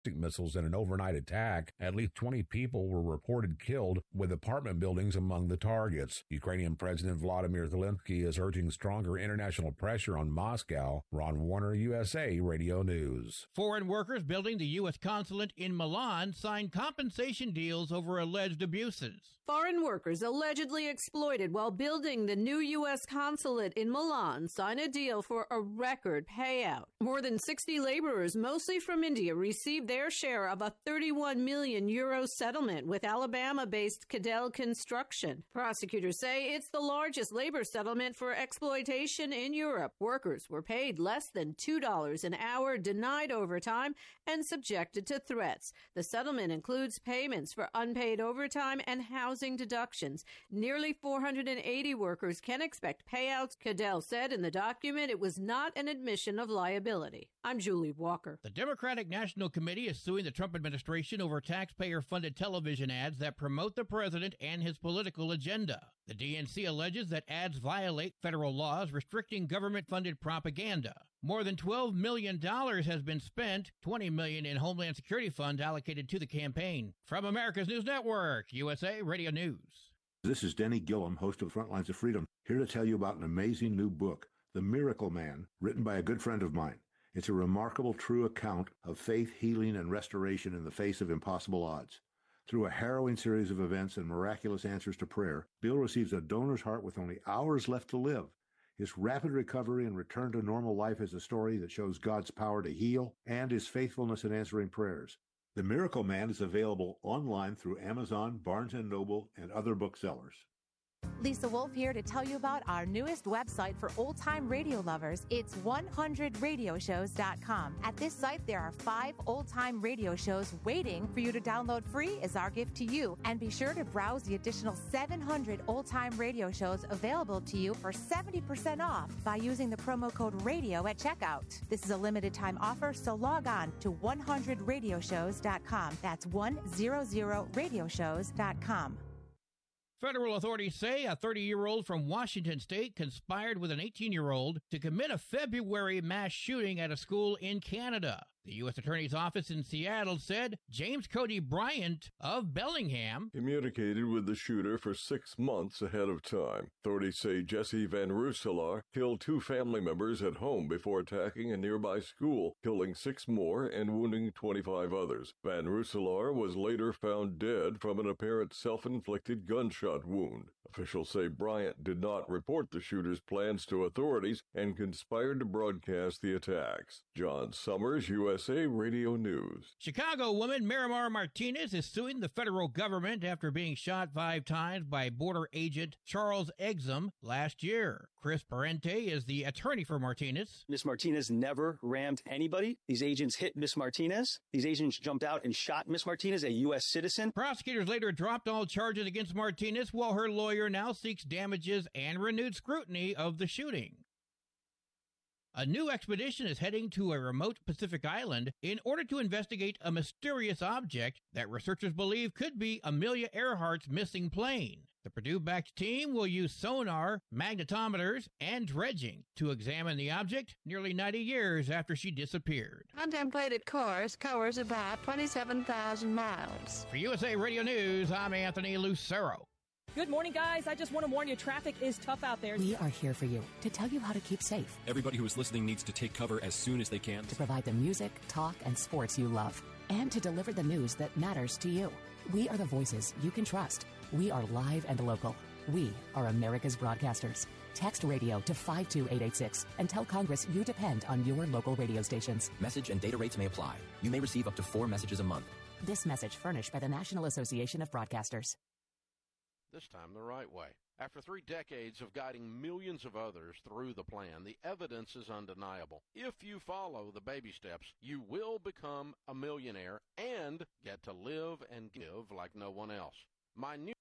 missiles in an overnight attack. At least 20 people were reported killed, with apartment buildings among the targets. Ukrainian President Vladimir Zelensky is urging stronger international pressure on Moscow. Ron Warner, USA Radio News. Foreign workers building the U.S. consulate in Milan signed compensation deals over alleged abuses. Foreign workers allegedly exploited while building the new U.S. consulate in Milan signed a deal for a record payout. More than 60 laborers, mostly from India, received their share of a 31 million euro settlement with Alabama-based Cadell Construction. Prosecutors say it's the largest labor settlement for exploitation in Europe. Workers were paid less than $2 an hour, denied overtime, and subjected to threats. The settlement includes payments for unpaid overtime and housing deductions. Nearly 480 workers can expect payouts. Cadell said in the document it was not an admission of liability. I'm Julie Walker. The Democratic National Committee is suing the Trump administration over taxpayer-funded television ads that promote the president and his political agenda. The DNC alleges that ads violate federal laws restricting government-funded propaganda. More than $12 million has been spent, $20 million in Homeland Security funds allocated to the campaign. From America's News Network, USA Radio News. This is Denny Gillum, host of Frontlines of Freedom, here to tell you about an amazing new book, The Miracle Man, written by a good friend of mine. It's a remarkable, true account of faith, healing, and restoration in the face of impossible odds. Through a harrowing series of events and miraculous answers to prayer, Bill receives a donor's heart with only hours left to live. His rapid recovery and return to normal life is a story that shows God's power to heal and his faithfulness in answering prayers. The Miracle Man is available online through Amazon, Barnes & Noble, and other booksellers. Lisa Wolf here to tell you about our newest website for old-time radio lovers. It's 100radioshows.com. At this site, there are 5 old-time radio shows waiting for you to download free as our gift to you. And be sure to browse the additional 700 old-time radio shows available to you for 70% off by using the promo code RADIO at checkout. This is a limited-time offer, so log on to 100radioshows.com. That's 100radioshows.com. Federal authorities say a 30-year-old from Washington State conspired with an 18-year-old to commit a February mass shooting at a school in Canada. The U.S. Attorney's Office in Seattle said James Cody Bryant of Bellingham communicated with the shooter for 6 months ahead of time. Authorities say Jesse Van Rooselaar killed 2 family members at home before attacking a nearby school, killing 6 more and wounding 25 others. Van Rooselaar was later found dead from an apparent self-inflicted gunshot wound. Officials say Bryant did not report the shooter's plans to authorities and conspired to broadcast the attacks. John Summers, USA Radio News. Chicago woman Miramar Martinez is suing the federal government after being shot 5 times by border agent Charles Exum last year. Chris Parente is the attorney for Martinez. Miss Martinez never rammed anybody. These agents hit Miss Martinez. These agents jumped out and shot Miss Martinez, a U.S. citizen. Prosecutors later dropped all charges against Martinez, while her lawyer now seeks damages and renewed scrutiny of the shooting. A new expedition is heading to a remote Pacific island in order to investigate a mysterious object that researchers believe could be Amelia Earhart's missing plane. The Purdue-backed team will use sonar, magnetometers, and dredging to examine the object nearly 90 years after she disappeared. Contemplated course covers about 27,000 miles. For USA Radio News, I'm Anthony Lucero. Good morning, guys. I just want to warn you, traffic is tough out there. We are here for you to tell you how to keep safe. Everybody who is listening needs to take cover as soon as they can. To provide the music, talk, and sports you love. And to deliver the news that matters to you. We are the voices you can trust. We are live and local. We are America's broadcasters. Text radio to 52886 and tell Congress you depend on your local radio stations. Message and data rates may apply. You may receive up to 4 messages a month. This message furnished by the National Association of Broadcasters. This time the right way. After 3 decades of guiding millions of others through the plan, the evidence is undeniable. If you follow the baby steps, you will become a millionaire and get to live and give like no one else. My new